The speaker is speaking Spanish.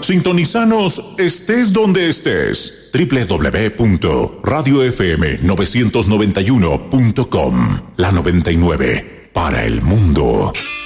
Sintonizanos estés donde estés. www.radiofm991.com. La 99 para el mundo.